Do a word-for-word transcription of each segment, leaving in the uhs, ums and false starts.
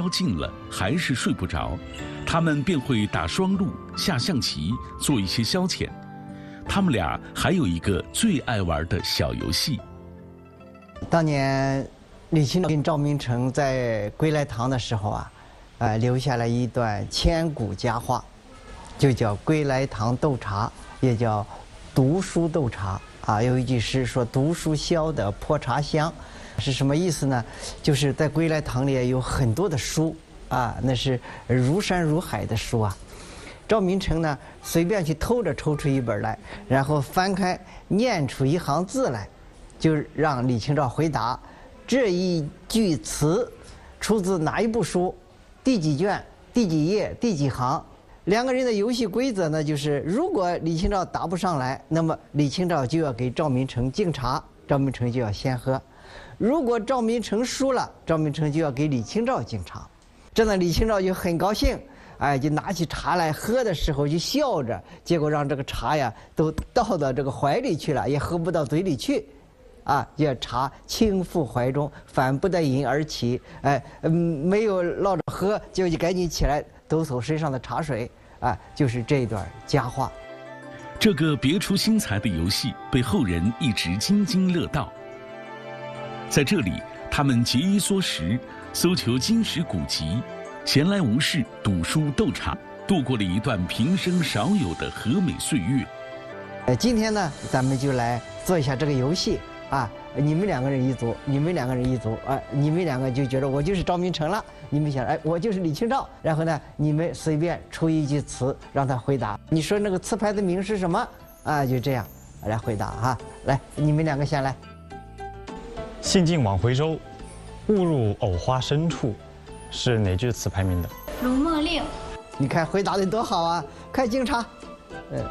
近了还是睡不着，他们便会打双陆、下象棋，做一些消遣。他们俩还有一个最爱玩的小游戏。 当年李清照跟赵明诚在归来堂的时候啊，呃，留下了一段千古佳话，就叫“归来堂斗茶”，也叫“读书斗茶”啊。有一句诗说：“读书消得破茶香”，是什么意思呢？就是在归来堂里有很多的书啊，那是如山如海的书啊。赵明诚呢，随便去偷着抽出一本来，然后翻开念出一行字来，就让李清照回答这一句词出自哪一部书，第几卷、第几页、第几行。两个人的游戏规则呢，就是如果李清照答不上来，那么李清照就要给赵明诚敬茶，赵明诚就要先喝；如果赵明诚输了，赵明诚就要给李清照敬茶。这呢，李清照就很高兴。哎，就拿起茶来喝的时候就笑着，结果让这个茶呀都倒到这个怀里去了，也喝不到嘴里去，啊，这茶轻覆怀中，反不得饮而起。哎，嗯，没有落着喝，就就赶紧起来抖擞身上的茶水，啊，就是这一段佳话。 这个别出心裁的游戏被后人一直津津乐道。在这里，他们节衣缩食，搜求经史古籍。闲来无事，赌书斗茶，度过了一段平生少有的和美岁月。 呃，今天呢，咱们就来做一下这个游戏啊！你们两个人一组，你们两个人一组啊！你们两个就觉得我就是赵明诚了，你们想，哎，我就是李清照。然后呢，你们随便出一句词让他回答。你说那个词牌的名是什么啊？就这样来回答哈。来，你们两个先来。 兴尽晚回舟，误入藕花深处。是哪句词牌名的？《 如梦令》。 你看回答的多好啊！快敬茶。呃，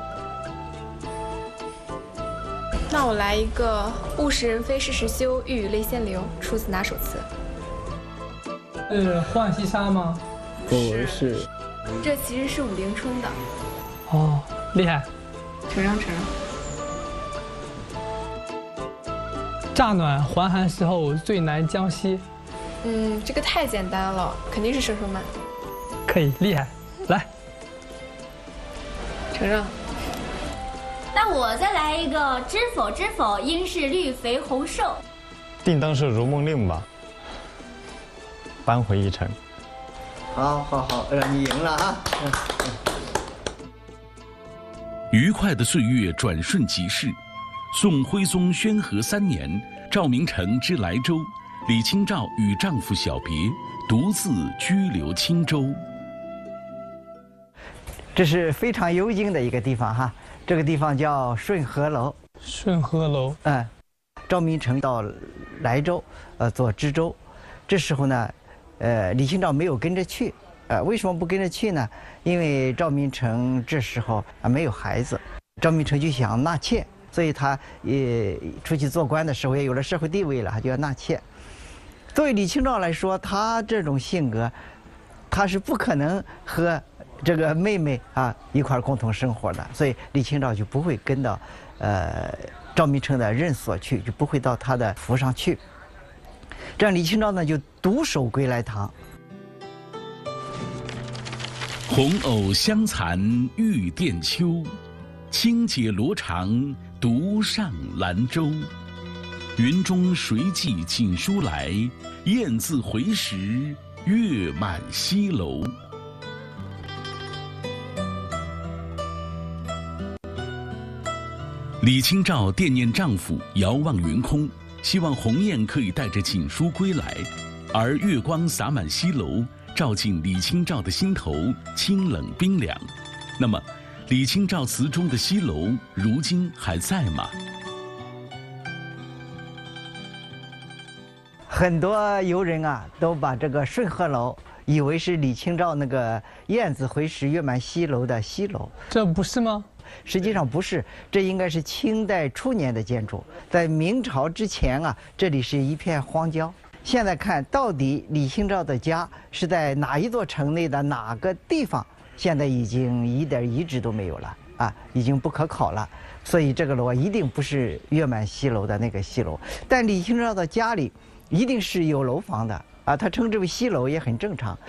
那我来一个“物是人非事事休，欲语泪先流”，出自哪首词？ 是《浣溪沙》吗？ 不是。 这其实是武陵春的。 哦，厉害。 承让承让。乍暖还寒时候，最难将息。 嗯，这个太简单了，肯定是佘生曼。 可以，厉害，来， 承让。 那我再来一个“知否知否，应是绿肥红瘦”。 定当是《如梦令》吧，扳回一城。 好，好，好，让你赢了啊！嗯嗯、 愉快的岁月转瞬即逝，宋徽宗宣和三年，赵明诚之莱州。李清照与丈夫小别，独自居留青州。 这是非常幽静的一个地方哈，这个地方叫顺和楼。 顺和楼。 嗯，赵明诚到莱州，呃，做知州。这时候呢，呃，李清照没有跟着去。呃，为什么不跟着去呢？因为赵明诚这时候啊没有孩子，赵明诚就想纳妾，所以他也出去做官的时候也有了社会地位了，他就要纳妾。作为李清照来说，她这种性格，她是不可能和这个妹妹啊一块共同生活的，所以李清照就不会跟到呃赵明诚的任所去，就不会到他的府上去。这样李清照呢就独守归来堂。 红藕香残玉簟秋，轻解罗裳独上兰舟。云中谁寄锦书来？雁字回时月满西楼。李清照惦念丈夫，遥望云空，希望鸿雁可以带着锦书归来，而月光洒满西楼，照进李清照的心头，清冷冰凉。那么，李清照词中的西楼，如今还在吗？ 很多游人啊，都把这个顺和楼以为是李清照那个雁字回时月满西楼的西楼， 这不是吗？ 实际上不是，这应该是清代初年的建筑。在明朝之前啊，这里是一片荒郊。现在看到底李清照的家是在哪一座城内的哪个地方，现在已经一点遗址都没有了啊，已经不可考了。所以这个楼啊，一定不是月满西楼的那个西楼。但李清照的家里一定是有楼房的啊，他称之为西楼也很正常。